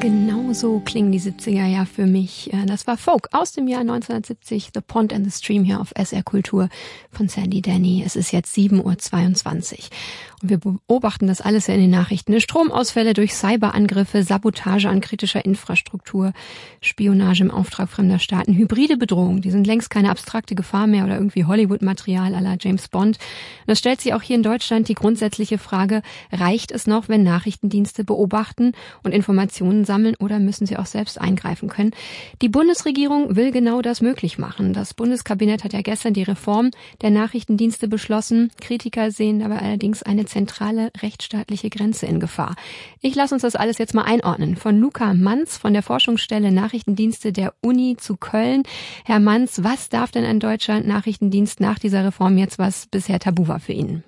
Genau so klingen die 70er ja für mich. Das war Folk aus dem Jahr 1970, The Pond and the Stream hier auf SR Kultur von Sandy Denny. Es ist jetzt 7:22 Uhr. Und wir beobachten das alles ja in den Nachrichten. Stromausfälle durch Cyberangriffe, Sabotage an kritischer Infrastruktur, Spionage im Auftrag fremder Staaten, hybride Bedrohungen. Die sind längst keine abstrakte Gefahr mehr oder irgendwie Hollywood-Material à la James Bond. Und es stellt sich auch hier in Deutschland die grundsätzliche Frage, reicht es noch, wenn Nachrichtendienste beobachten und Informationen sammeln oder müssen sie auch selbst eingreifen können? Die Bundesregierung will genau das möglich machen. Das Bundeskabinett hat ja gestern die Reform der Nachrichtendienste beschlossen. Kritiker sehen dabei allerdings eine zentrale rechtsstaatliche Grenze in Gefahr. Ich lasse uns das alles jetzt mal einordnen. Von Luca Manz von der Forschungsstelle Nachrichtendienste der Uni zu Köln. Herr Manz, was darf denn ein deutscher Nachrichtendienst nach dieser Reform jetzt, was bisher tabu war für ihn?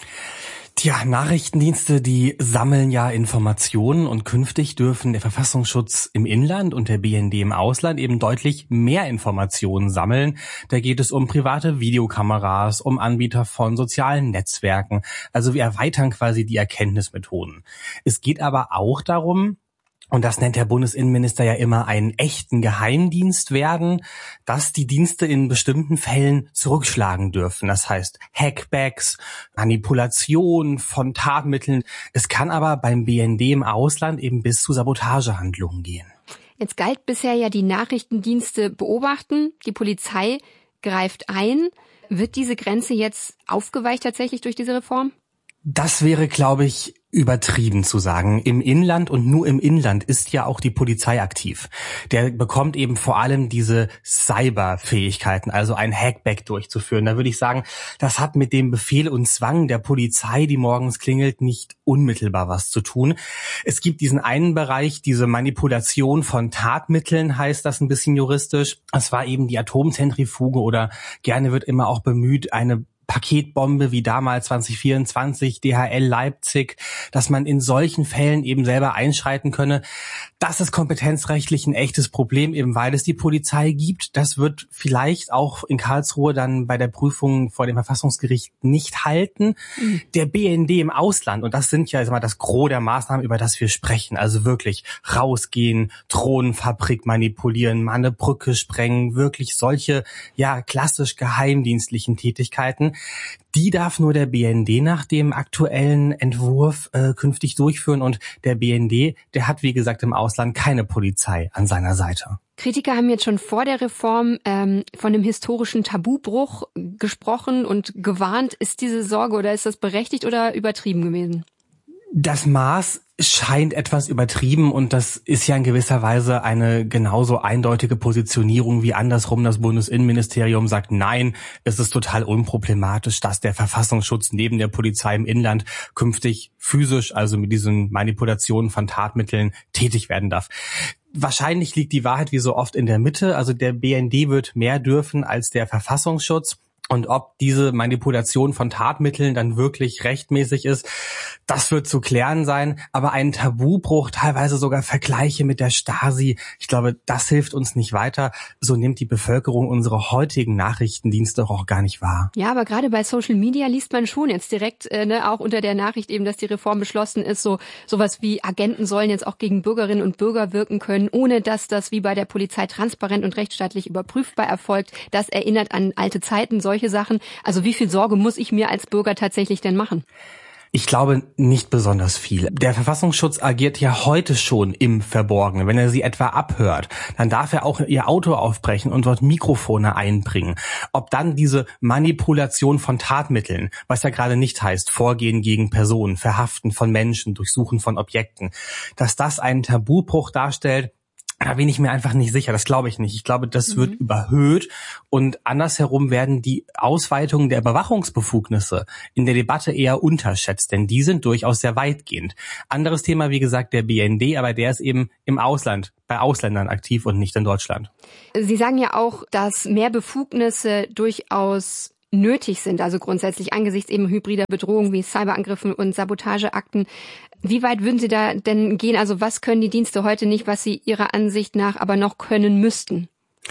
Tja, Nachrichtendienste, die sammeln ja Informationen und künftig dürfen der Verfassungsschutz im Inland und der BND im Ausland eben deutlich mehr Informationen sammeln. Da geht es um private Videokameras, um Anbieter von sozialen Netzwerken. Also wir erweitern quasi die Erkenntnismethoden. Es geht aber auch darum, und das nennt der Bundesinnenminister ja immer einen echten Geheimdienst werden, dass die Dienste in bestimmten Fällen zurückschlagen dürfen. Das heißt Hackbacks, Manipulation von Tatmitteln. Es kann aber beim BND im Ausland eben bis zu Sabotagehandlungen gehen. Jetzt galt bisher ja die Nachrichtendienste beobachten, die Polizei greift ein. Wird diese Grenze jetzt aufgeweicht tatsächlich durch diese Reform? Das wäre, glaube ich, übertrieben zu sagen. Im Inland und nur im Inland ist ja auch die Polizei aktiv. Der bekommt eben vor allem diese Cyberfähigkeiten, also ein Hackback durchzuführen. Da würde ich sagen, das hat mit dem Befehl und Zwang der Polizei, die morgens klingelt, nicht unmittelbar was zu tun. Es gibt diesen einen Bereich, diese Manipulation von Tatmitteln, heißt das ein bisschen juristisch. Es war eben die Atomzentrifuge oder gerne wird immer auch bemüht, eine Paketbombe wie damals 2024, DHL Leipzig, dass man in solchen Fällen eben selber einschreiten könne. Das ist kompetenzrechtlich ein echtes Problem, eben weil es die Polizei gibt. Das wird vielleicht auch in Karlsruhe dann bei der Prüfung vor dem Verfassungsgericht nicht halten. Der BND im Ausland, und das sind ja das Gros der Maßnahmen, über das wir sprechen, also wirklich rausgehen, Drohnenfabrik manipulieren, mal eine Brücke sprengen, wirklich solche, ja, klassisch geheimdienstlichen Tätigkeiten. Die darf nur der BND nach dem aktuellen Entwurf künftig durchführen und der BND, der hat wie gesagt im Ausland keine Polizei an seiner Seite. Kritiker haben jetzt schon vor der Reform von einem historischen Tabubruch gesprochen und gewarnt. Ist diese Sorge oder ist das berechtigt oder übertrieben gewesen? Das Maß scheint etwas übertrieben und das ist ja in gewisser Weise eine genauso eindeutige Positionierung wie andersrum das Bundesinnenministerium sagt, nein, es ist total unproblematisch, dass der Verfassungsschutz neben der Polizei im Inland künftig physisch, also mit diesen Manipulationen von Tatmitteln, tätig werden darf. Wahrscheinlich liegt die Wahrheit wie so oft in der Mitte, also der BND wird mehr dürfen als der Verfassungsschutz. Und ob diese Manipulation von Tatmitteln dann wirklich rechtmäßig ist, das wird zu klären sein. Aber ein Tabubruch, teilweise sogar Vergleiche mit der Stasi, ich glaube, das hilft uns nicht weiter. So nimmt die Bevölkerung unsere heutigen Nachrichtendienste auch gar nicht wahr. Ja, aber gerade bei Social Media liest man schon jetzt direkt auch unter der Nachricht eben, dass die Reform beschlossen ist, sowas wie Agenten sollen jetzt auch gegen Bürgerinnen und Bürger wirken können, ohne dass das wie bei der Polizei transparent und rechtsstaatlich überprüfbar erfolgt. Das erinnert an alte Zeiten, solche Sachen. Also wie viel Sorge muss ich mir als Bürger tatsächlich denn machen? Ich glaube nicht besonders viel. Der Verfassungsschutz agiert ja heute schon im Verborgenen. Wenn er sie etwa abhört, dann darf er auch ihr Auto aufbrechen und dort Mikrofone einbringen. Ob dann diese Manipulation von Tatmitteln, was ja gerade nicht heißt, Vorgehen gegen Personen, Verhaften von Menschen, Durchsuchen von Objekten, dass das einen Tabubruch darstellt, da bin ich mir einfach nicht sicher. Das glaube ich nicht. Ich glaube, das wird überhöht und andersherum werden die Ausweitungen der Überwachungsbefugnisse in der Debatte eher unterschätzt, denn die sind durchaus sehr weitgehend. Anderes Thema, wie gesagt, der BND, aber der ist eben im Ausland, bei Ausländern aktiv und nicht in Deutschland. Sie sagen ja auch, dass mehr Befugnisse durchaus nötig sind, also grundsätzlich angesichts eben hybrider Bedrohungen wie Cyberangriffen und Sabotageakten. Wie weit würden Sie da denn gehen? Also was können die Dienste heute nicht, was sie Ihrer Ansicht nach aber noch können müssten?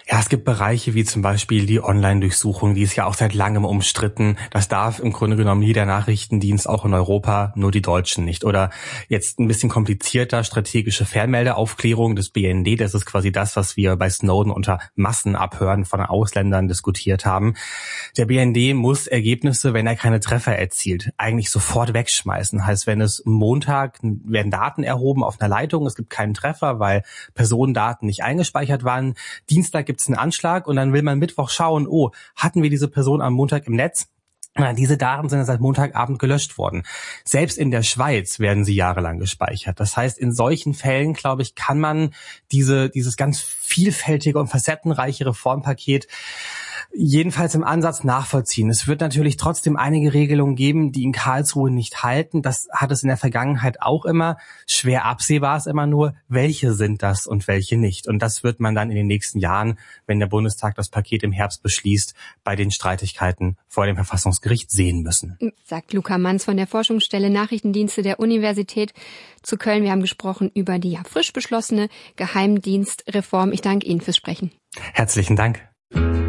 Ja, es gibt Bereiche wie zum Beispiel die Online-Durchsuchung, die ist ja auch seit langem umstritten. Das darf im Grunde genommen jeder Nachrichtendienst, auch in Europa, nur die Deutschen nicht. Oder jetzt ein bisschen komplizierter, strategische Fernmeldeaufklärung des BND. Das ist quasi das, was wir bei Snowden unter Massenabhören von Ausländern diskutiert haben. Der BND muss Ergebnisse, wenn er keine Treffer erzielt, eigentlich sofort wegschmeißen. Heißt, wenn es Montag werden Daten erhoben auf einer Leitung, es gibt keinen Treffer, weil Personendaten nicht eingespeichert waren. Dienstag gibt es einen Anschlag und dann will man Mittwoch schauen, hatten wir diese Person am Montag im Netz? Diese Daten sind seit Montagabend gelöscht worden. Selbst in der Schweiz werden sie jahrelang gespeichert. Das heißt, in solchen Fällen, glaube ich, kann man dieses ganz vielfältige und facettenreiche Reformpaket jedenfalls im Ansatz nachvollziehen. Es wird natürlich trotzdem einige Regelungen geben, die in Karlsruhe nicht halten. Das hat es in der Vergangenheit auch immer. Schwer absehbar ist immer nur, welche sind das und welche nicht. Und das wird man dann in den nächsten Jahren, wenn der Bundestag das Paket im Herbst beschließt, bei den Streitigkeiten vor dem Verfassungsgericht sehen müssen. Sagt Luca Manz von der Forschungsstelle Nachrichtendienste der Universität zu Köln. Wir haben gesprochen über die frisch beschlossene Geheimdienstreform. Ich danke Ihnen fürs Sprechen. Herzlichen Dank.